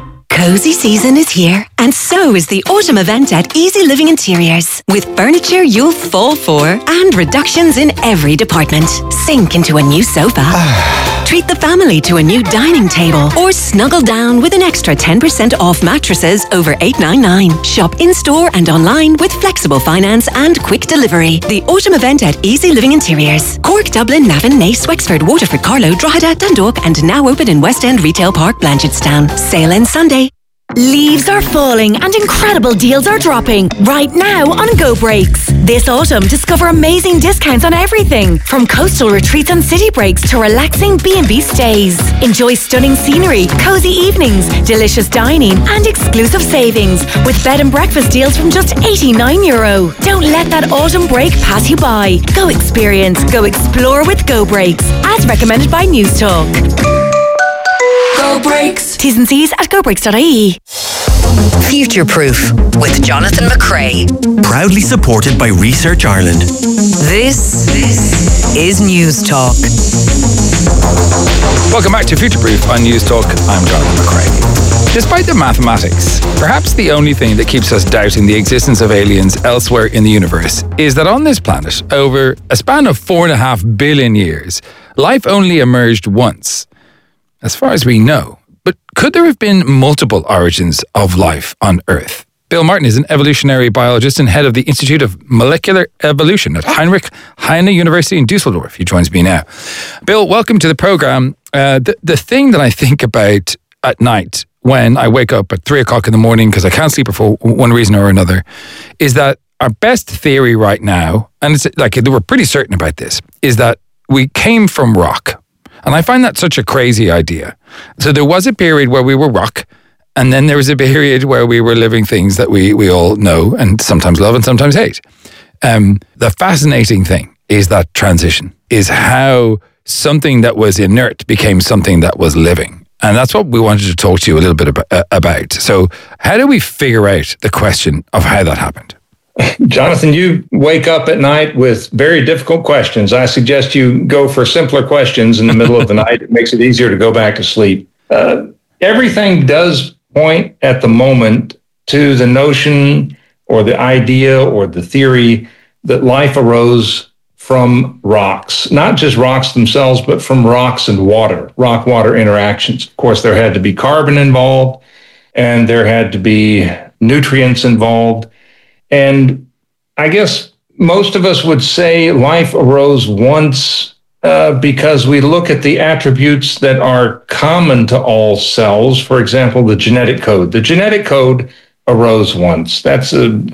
Cozy season is here, and so is the autumn event at Easy Living Interiors. With furniture you'll fall for and reductions in every department. Sink into a new sofa. Treat the family to a new dining table, or snuggle down with an extra 10% off mattresses over $8.99. Shop in-store and online with flexible finance and quick delivery. The autumn event at Easy Living Interiors. Cork, Dublin, Navan, Naas, Wexford, Waterford, Carlow, Drogheda, Dundalk, and now open in West End Retail Park, Blanchardstown. Sale ends Sunday. Leaves are falling and incredible deals are dropping right now on Go Breaks. This autumn, discover amazing discounts on everything from coastal retreats and city breaks to relaxing B&B stays. Enjoy stunning scenery, cozy evenings, delicious dining and exclusive savings with bed and breakfast deals from just €89. Don't let that autumn break pass you by. Go experience, go explore with Go Breaks, as recommended by News Talk. Go Breaks. T's and C's at gobreaks.ie. Future Proof with Jonathan McCrea. Proudly supported by Research Ireland. This is News Talk. Welcome back to Future Proof on News Talk. I'm Jonathan McCrea. Despite the mathematics, perhaps the only thing that keeps us doubting the existence of aliens elsewhere in the universe is that on this planet, over a span of 4.5 billion years, life only emerged once, as far as we know. But could there have been multiple origins of life on Earth? Bill Martin is an evolutionary biologist and head of the Institute of Molecular Evolution at Heinrich Heine University in Dusseldorf. He joins me now. Bill, welcome to the program. The thing that I think about at night when I wake up at 3 o'clock in the morning because I can't sleep for one reason or another is that our best theory right now, and it's like we're pretty certain about this, is that we came from rock. And I find that such a crazy idea. So there was a period where we were rock, and then there was a period where we were living things that we all know and sometimes love and sometimes hate. The fascinating thing is that transition, is how something that was inert became something that was living. And that's what we wanted to talk to you a little bit about. So how do we figure out the question of how that happened? Jonathan, you wake up at night with very difficult questions. I suggest you go for simpler questions in the middle of the night. It makes it easier to go back to sleep. Everything does point at the moment to the notion or the idea or the theory that life arose from rocks, not just rocks themselves, but from rocks and water, rock-water interactions. Of course, there had to be carbon involved, and there had to be nutrients involved. And I guess most of us would say life arose once because we look at the attributes that are common to all cells. For example, the genetic code. The genetic code arose once. That's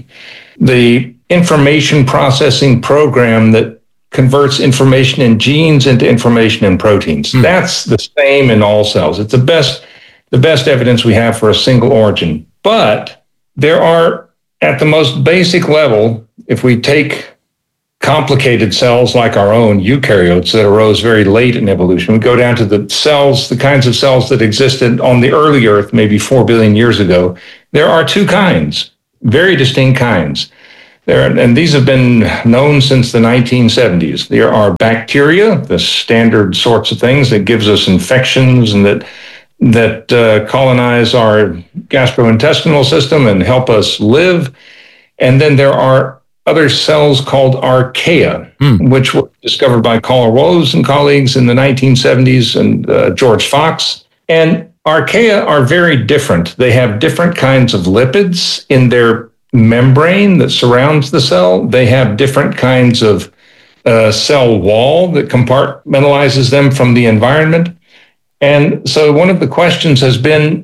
the information processing program that converts information in genes into information in proteins. That's the same in all cells. It's the best evidence we have for a single origin. But there are, at the most basic level, if we take complicated cells like our own eukaryotes that arose very late in evolution, we go down to the cells, the kinds of cells that existed on the early Earth maybe 4 billion years ago. There are two kinds, very distinct kinds. And these have been known since the 1970s. There are bacteria, the standard sorts of things that gives us infections and that colonize our gastrointestinal system and help us live. And then there are other cells called archaea, which were discovered by Carl Woese and colleagues in the 1970s and George Fox. And archaea are very different. They have different kinds of lipids in their membrane that surrounds the cell. They have different kinds of cell wall that compartmentalizes them from the environment. And so one of the questions has been,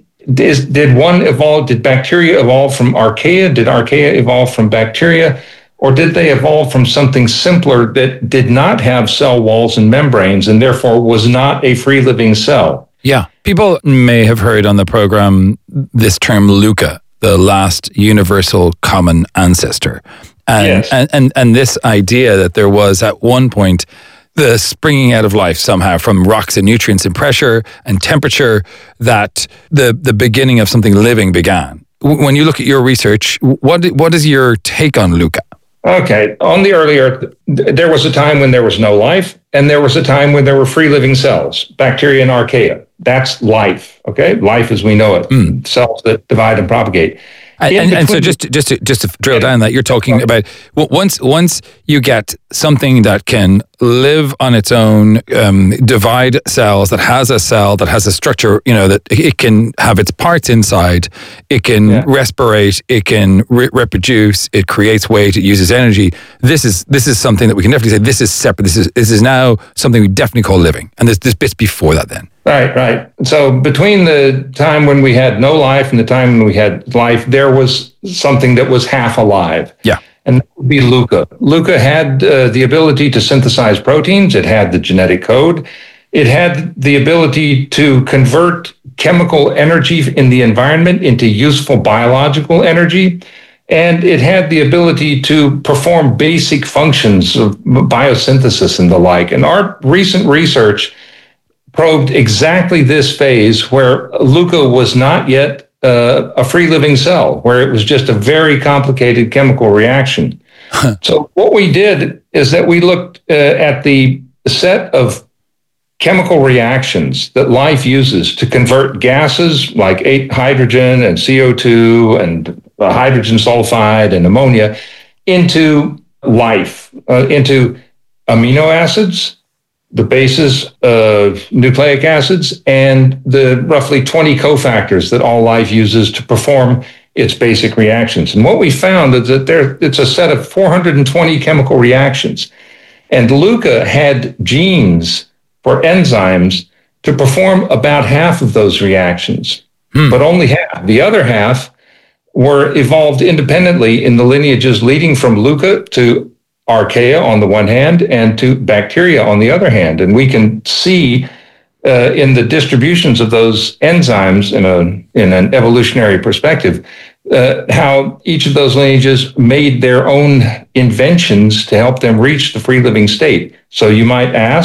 did bacteria evolve from archaea? Did archaea evolve from bacteria? Or did they evolve from something simpler that did not have cell walls and membranes and therefore was not a free living cell? Yeah. People may have heard on the program this term LUCA, the last universal common ancestor. And, yes. and this idea that there was at one point the springing out of life somehow from rocks and nutrients and pressure and temperature, that the beginning of something living began. When you look at your research, what is your take on LUCA? Okay. On the early Earth, there was a time when there was no life, and there was a time when there were free living cells, bacteria and archaea. That's life. Okay. Life as we know it. Cells that divide and propagate. And so just to drill down that, you're talking about once you get something that can live on its own, divide cells, that has a cell, that has a structure, that it can have its parts inside, it can respirate, it can reproduce, it creates weight, it uses energy. This is something that we can definitely say this is separate. This is now something we definitely call living. And there's bits before that then. Right. So between the time when we had no life and the time when we had life, there was something that was half alive. Yeah. And that would be LUCA. LUCA had the ability to synthesize proteins. It had the genetic code. It had the ability to convert chemical energy in the environment into useful biological energy. And it had the ability to perform basic functions of biosynthesis and the like. And our recent research probed exactly this phase where LUCA was not yet a free living cell, where it was just a very complicated chemical reaction. So what we did is that we looked at the set of chemical reactions that life uses to convert gases like hydrogen and CO2 and hydrogen sulfide and ammonia into life, into amino acids, the bases of nucleic acids, and the roughly 20 cofactors that all life uses to perform its basic reactions. And what we found is that it's a set of 420 chemical reactions. And LUCA had genes for enzymes to perform about half of those reactions, but only half. The other half were evolved independently in the lineages leading from LUCA to archaea on the one hand and to bacteria on the other hand. And we can see in the distributions of those enzymes in an evolutionary perspective how each of those lineages made their own inventions to help them reach the free living state. So you might ask,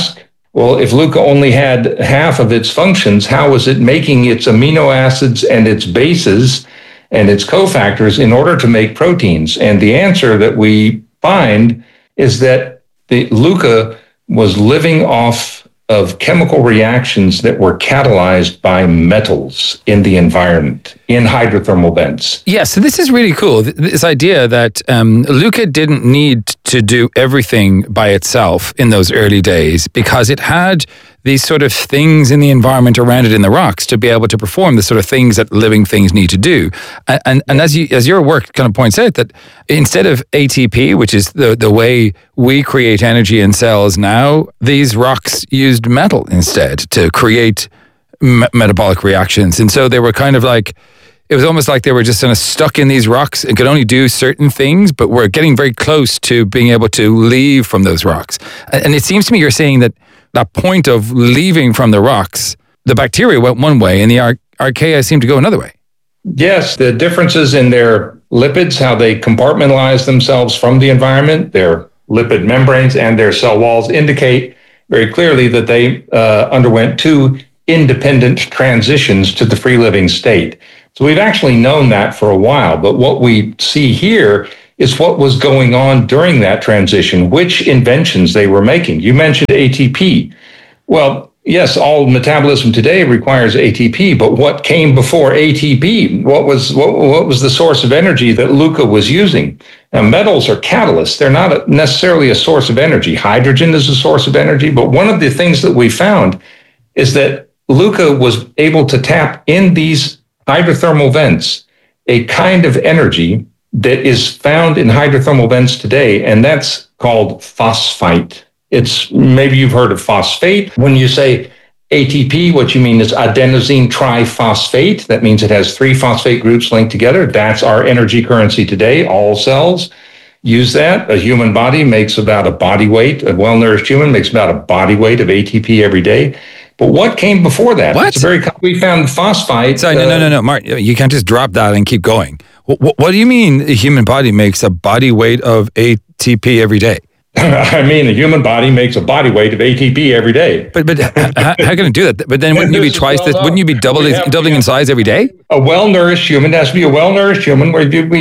Well, if LUCA only had half of its functions, how was it making its amino acids and its bases and its cofactors in order to make proteins? And the answer that we find is that the LUCA was living off of chemical reactions that were catalyzed by metals in the environment, in hydrothermal vents. Yeah, so this is really cool. This idea that LUCA didn't need to do everything by itself in those early days because it had these sort of things in the environment around it in the rocks to be able to perform the sort of things that living things need to do. And as your work kind of points out, that instead of ATP, which is the way we create energy in cells now, these rocks used metal instead to create metabolic reactions. And so they were kind of like, it was almost like they were just kind of stuck in these rocks and could only do certain things, but we're getting very close to being able to leave from those rocks. And it seems to me you're saying that point of leaving from the rocks, the bacteria went one way and the archaea seemed to go another way. Yes, the differences in their lipids, how they compartmentalize themselves from the environment, their lipid membranes and their cell walls indicate very clearly that they underwent two independent transitions to the free living state. So we've actually known that for a while, but what we see here is what was going on during that transition, which inventions they were making. You mentioned ATP. Well, yes, all metabolism today requires ATP, but what came before ATP? What was the source of energy that LUCA was using? Now, metals are catalysts. They're not necessarily a source of energy. Hydrogen is a source of energy, but one of the things that we found is that LUCA was able to tap in these hydrothermal vents a kind of energy that is found in hydrothermal vents today, and that's called phosphite. It's, maybe you've heard of phosphate. When you say ATP, what you mean is adenosine triphosphate. That means it has 3 phosphate groups linked together. That's our energy currency today. All cells use that. A human body makes about a body weight. A well-nourished human makes about a body weight of ATP every day. But what came before that? What? We found phosphite. Sorry, no, Mark, you can't just drop that and keep going. What do you mean a human body makes a body weight of ATP every day? I mean, a human body makes a body weight of ATP every day. But how can it do that? But then wouldn't you be twice this? Wouldn't you be doubling in size every day? A well-nourished human has to be a well-nourished human.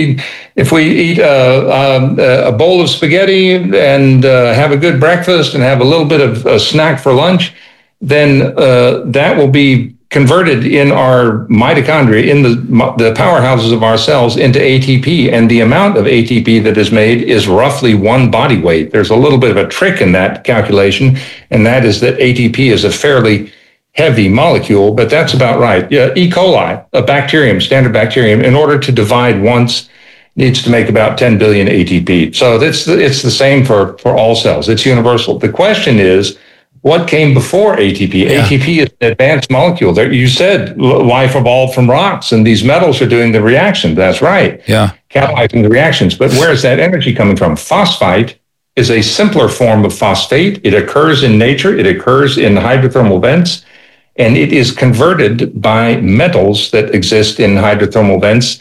If we eat a bowl of spaghetti and have a good breakfast and have a little bit of a snack for lunch, then that will be converted in our mitochondria, in the powerhouses of our cells, into ATP. And the amount of ATP that is made is roughly 1 body weight. There's a little bit of a trick in that calculation, and that is that ATP is a fairly heavy molecule, but that's about right. Yeah, E. coli, a bacterium, standard bacterium, in order to divide once, needs to make about 10 billion ATP. So it's the same for all cells. It's universal. The question is, what came before ATP? Yeah. ATP is an advanced molecule. You said life evolved from rocks, and these metals are doing the reaction. That's right. Yeah. Catalyzing the reactions. But where is that energy coming from? Phosphite is a simpler form of phosphate. It occurs in nature. It occurs in hydrothermal vents, and it is converted by metals that exist in hydrothermal vents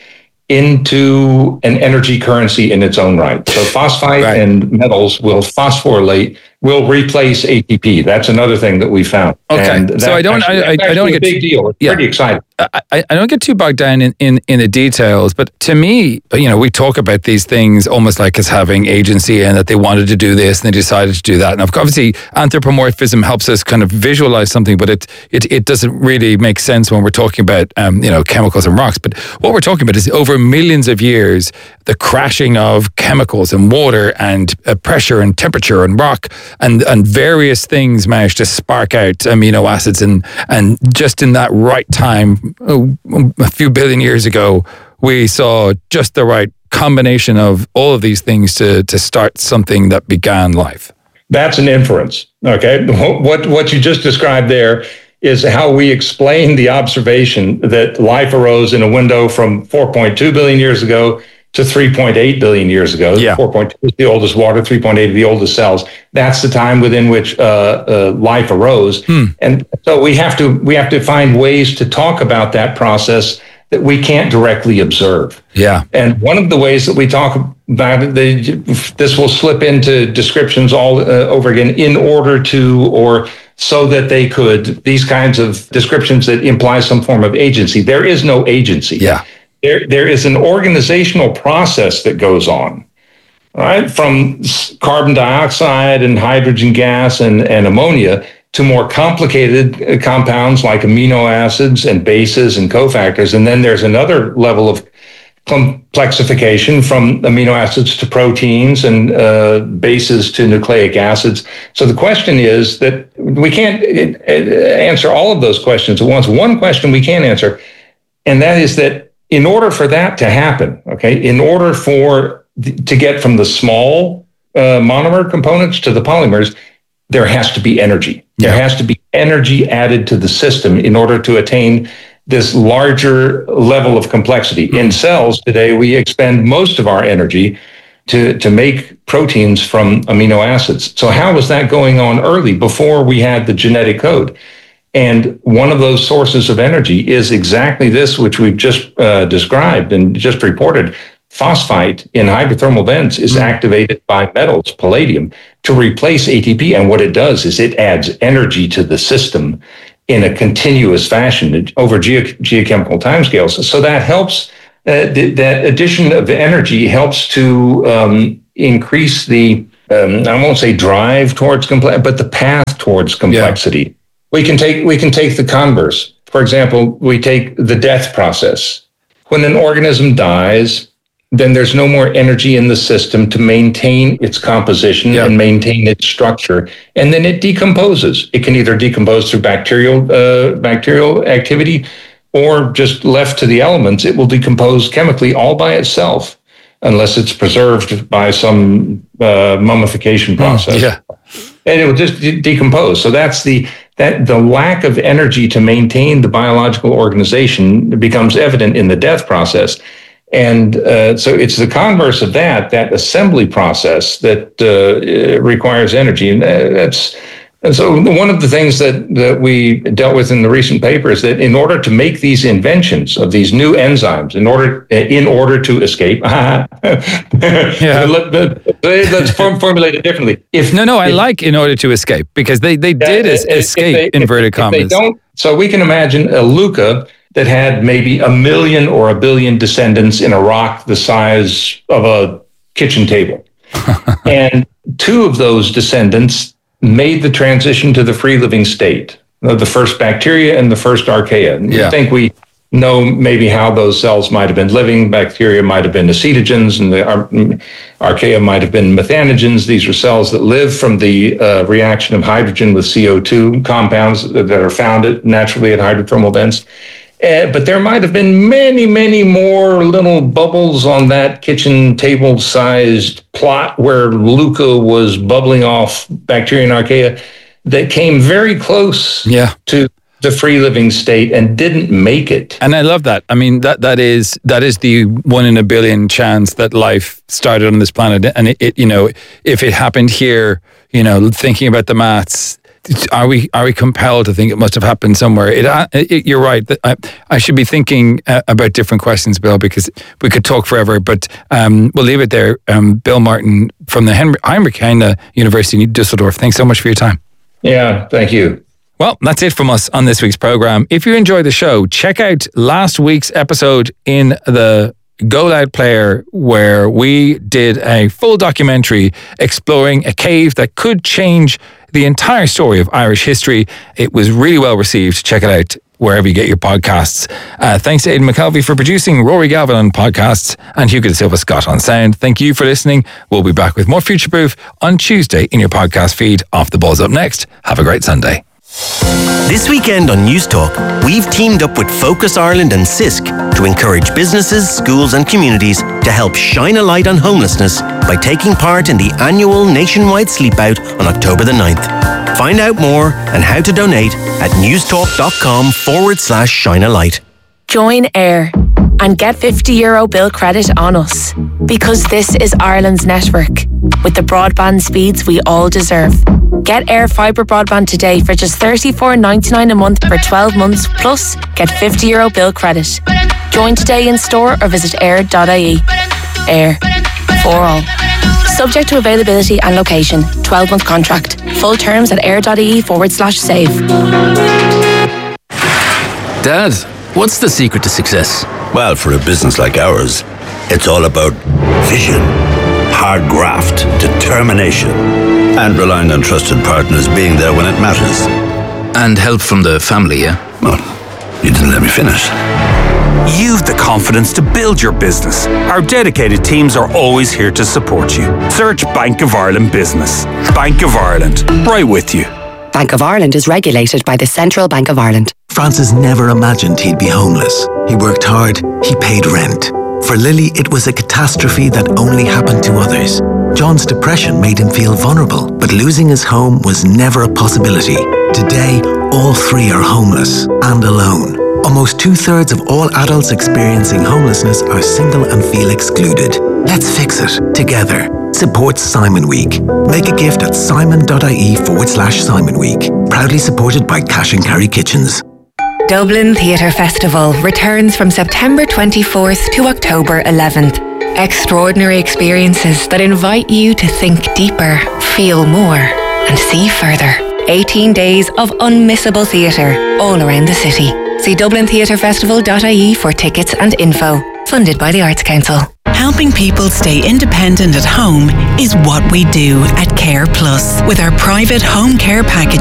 into an energy currency in its own right. So phosphite and metals will phosphorylate, will replace ATP. That's another thing that we found. Okay, and so I don't get a big deal. It's pretty exciting. I don't get too bogged down in the details, but to me, we talk about these things almost like as having agency and that they wanted to do this and they decided to do that. And obviously, anthropomorphism helps us kind of visualize something, but it doesn't really make sense when we're talking about chemicals and rocks. But what we're talking about is over millions of years, the crashing of chemicals and water and pressure and temperature and rock and various things managed to spark out amino acids and just in that right time. A few billion years ago, we saw just the right combination of all of these things to start something that began life. That's an inference. Okay. What you just described there is how we explain the observation that life arose in a window from 4.2 billion years ago to 3.8 billion years ago. Yeah. 4.2 is the oldest water, 3.8 are the oldest cells. That's the time within which life arose. And so we have to find ways to talk about that process that we can't directly observe. Yeah. And one of the ways that we talk about it, this will slip into descriptions all over again, in order to, or so that they could, these kinds of descriptions that imply some form of agency. There is no agency. Yeah. There is an organizational process that goes on, right? From carbon dioxide and hydrogen gas and ammonia to more complicated compounds like amino acids and bases and cofactors. And then there's another level of complexification from amino acids to proteins and bases to nucleic acids. So the question is that we can't answer all of those questions at once. One question we can answer, and that is that in order for that to happen, okay, in order to get from the small monomer components to the polymers, there has to be energy. There has to be energy added to the system in order to attain this larger level of complexity. In cells today, we expend most of our energy to make proteins from amino acids. So how was that going on early, before we had the genetic code? And one of those sources of energy is exactly this, which we've just described and just reported. Phosphite in hydrothermal vents is activated by metals, palladium, to replace ATP. And what it does is it adds energy to the system in a continuous fashion over geochemical timescales. So that helps, that addition of energy helps to increase the, I won't say drive towards complexity, but the path towards complexity. Yeah. We can take the converse. For example, we take the death process. When an organism dies, then there's no more energy in the system to maintain its composition and maintain its structure. And then it decomposes. It can either decompose through bacterial activity, or just left to the elements, it will decompose chemically all by itself, unless it's preserved by some mummification process. And it will just decompose. So that's the lack of energy to maintain the biological organization becomes evident in the death process. And so it's the converse of that assembly process that requires energy. And so one of the things that we dealt with in the recent paper is that in order to make these inventions of these new enzymes, in order to escape, let's formulate it differently. I like in order to escape, because they did escape, inverted commas. If they don't, so we can imagine a Luca that had maybe 1 million or 1 billion descendants in a rock the size of a kitchen table. And 2 of those descendants made the transition to the free living state, the first bacteria and the first archaea. I think we know maybe how those cells might have been living. Bacteria might have been acetogens, and the archaea might have been methanogens. These are cells that live from the reaction of hydrogen with CO2 compounds that are found naturally at hydrothermal vents. But there might have been many, many more little bubbles on that kitchen table-sized plot where Luca was bubbling off bacteria and archaea that came very close to the free living state and didn't make it. And I love that. I mean, that is the 1 in a billion chance that life started on this planet. And it if it happened here, thinking about the maths, are we compelled to think it must have happened somewhere? You're right. I should be thinking about different questions, Bill, because we could talk forever. But we'll leave it there. Bill Martin from the Heinrich Heine University in Dusseldorf. Thanks so much for your time. Yeah, thank you. Well, that's it from us on this week's program. If you enjoyed the show, check out last week's episode in the Go Loud player, where we did a full documentary exploring a cave that could change the entire story of Irish history. It was really well received. Check it out wherever you get your podcasts. Thanks to Aidan McKelvey for producing, Rory Galvin on podcasts, and Hugo de Silva Scott on sound. Thank you for listening. We'll be back with more Future Proof on Tuesday in your podcast feed. Off the Ball's up next. Have a great Sunday. This weekend on News Talk, we've teamed up with Focus Ireland and CISC to encourage businesses, schools and communities to help shine a light on homelessness by taking part in the annual nationwide sleep out on October the 9th. Find out more and how to donate at newstalk.com/shine-a-light. Join AIR and get €50 bill credit on us, because this is Ireland's network with the broadband speeds we all deserve. Get AIR fibre broadband today for just $34.99 a month for 12 months, plus get €50 bill credit. Join today in store or visit air.ie. AIR, for all. Subject to availability and location. 12-month contract. Full terms at air.ie/save. Dad, what's the secret to success? Well, for a business like ours, it's all about vision, hard graft, determination, and relying on trusted partners being there when it matters. And help from the family, yeah? Well, you didn't let me finish. You've the confidence to build your business. Our dedicated teams are always here to support you. Search Bank of Ireland Business. Bank of Ireland, right with you. Bank of Ireland is regulated by the Central Bank of Ireland. Francis never imagined he'd be homeless. He worked hard, he paid rent. For Lily, it was a catastrophe that only happened to others. John's depression made him feel vulnerable, but losing his home was never a possibility. Today, all three are homeless and alone. Almost 2/3 of all adults experiencing homelessness are single and feel excluded. Let's fix it together. Support Simon Week. Make a gift at simon.ie/Simon Week. Proudly supported by Cash and Carry Kitchens. Dublin Theatre Festival returns from September 24th to October 11th. Extraordinary experiences that invite you to think deeper, feel more, and see further. 18 days of unmissable theatre all around the city. See dublintheatrefestival.ie for tickets and info. Funded by the Arts Council. Helping people stay independent at home is what we do at Care Plus. With our private home care packages